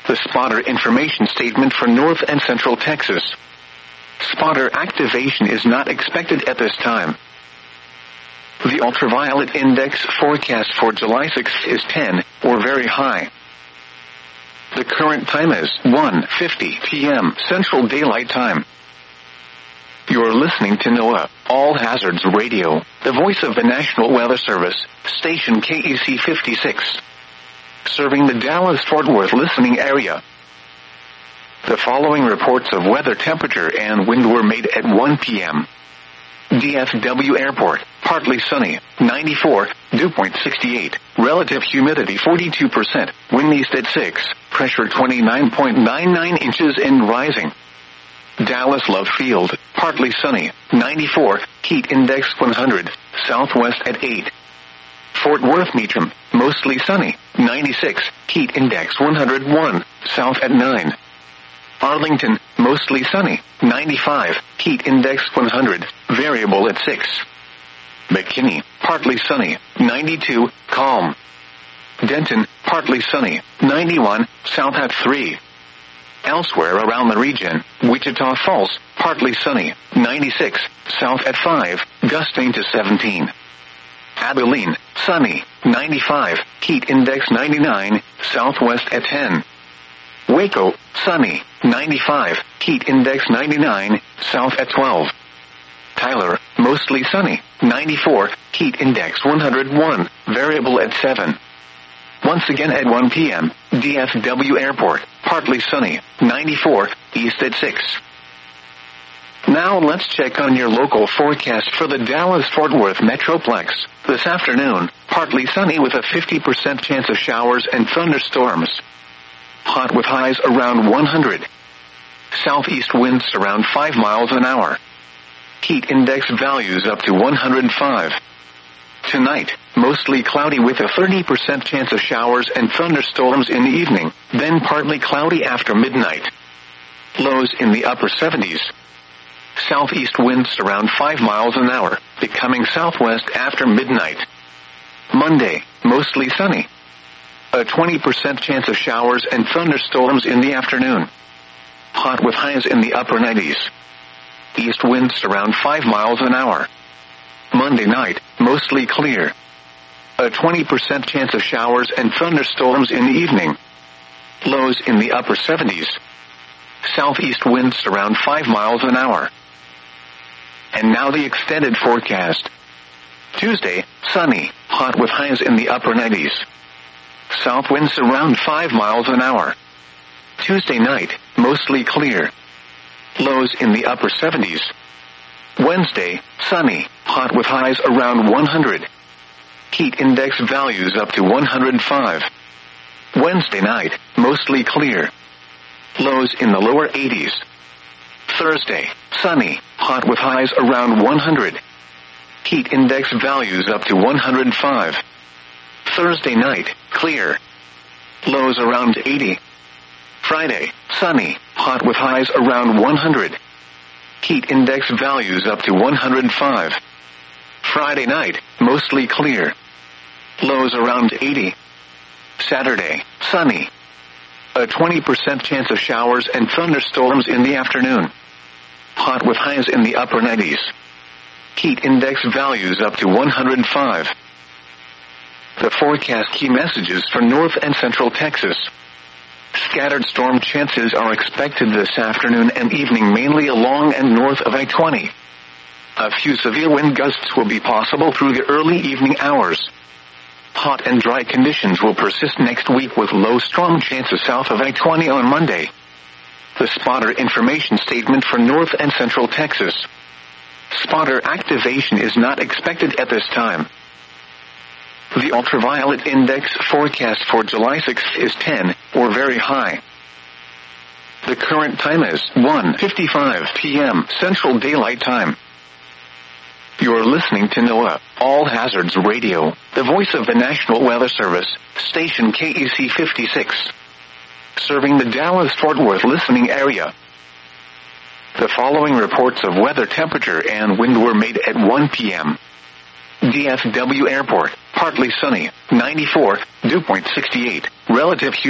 The spotter information statement for North and Central Texas. Spotter activation is not expected at this time. The ultraviolet index forecast for July 6th is 10, or very high. The current time is 1:50 p.m. Central Daylight Time. You're listening to NOAA, All Hazards Radio, the voice of the National Weather Service, station KEC 56. Serving the Dallas-Fort Worth listening area. The following reports of weather temperature and wind were made at 1 p.m. DFW Airport, partly sunny, 94, dew point 68, relative humidity 42%, wind east at 6, pressure 29.99 inches and rising. Dallas Love Field, partly sunny, 94, heat index 100, southwest at 8. Fort Worth Meacham, mostly sunny, 96, heat index 101, south at 9. Arlington, mostly sunny, 95, heat index 100, variable at 6. McKinney, partly sunny, 92, calm. Denton, partly sunny, 91, south at 3. Elsewhere around the region, Wichita Falls, partly sunny, 96, south at 5, gusting to 17. Abilene, sunny, 95, heat index 99, southwest at 10. Waco, sunny, 95, heat index 99, south at 12. Tyler, mostly sunny, 94, heat index 101, variable at 7. Once again at 1 p.m., DFW Airport, partly sunny, 94, east at 6. Now let's check on your local forecast for the Dallas-Fort Worth Metroplex. This afternoon, partly sunny with a 50% chance of showers and thunderstorms. Hot with highs around 100. Southeast winds around 5 miles an hour. Heat index values up to 105. Tonight, mostly cloudy with a 30% chance of showers and thunderstorms in the evening, then partly cloudy after midnight. Lows in the upper 70s. Southeast winds around 5 miles an hour, becoming southwest after midnight. Monday, mostly sunny. A 20% chance of showers and thunderstorms in the afternoon. Hot with highs in the upper 90s. East winds around 5 miles an hour. Monday night, mostly clear. A 20% chance of showers and thunderstorms in the evening. Lows in the upper 70s. Southeast winds around 5 miles an hour. And now the extended forecast. Tuesday, sunny, hot with highs in the upper 90s. South winds around 5 miles an hour. Tuesday night, mostly clear. Lows in the upper 70s. Wednesday, sunny, hot with highs around 100. Heat index values up to 105. Wednesday night, mostly clear. Lows in the lower 80s. Thursday, sunny, hot with highs around 100. Heat index values up to 105. Thursday night, clear. Lows around 80. Friday, sunny, hot with highs around 100. Heat index values up to 105. Friday night, mostly clear. Lows around 80. Saturday, sunny. A 20% chance of showers and thunderstorms in the afternoon. Hot with highs in the upper 90s. Heat index values up to 105. The forecast key messages for North and Central Texas. Scattered storm chances are expected this afternoon and evening mainly along and north of I-20. A few severe wind gusts will be possible through the early evening hours. Hot and dry conditions will persist next week with low storm chances south of I-20 on Monday. The spotter information statement for North and Central Texas. Spotter activation is not expected at this time. The ultraviolet index forecast for July 6th is 10, or very high. The current time is 1:55 p.m. Central Daylight Time. You're listening to NOAA, All Hazards Radio, the voice of the National Weather Service, station KEC 56. Serving the Dallas-Fort Worth listening area. The following reports of weather temperature and wind were made at 1 p.m. DFW Airport, partly sunny, 94, dew point 68, relative humidity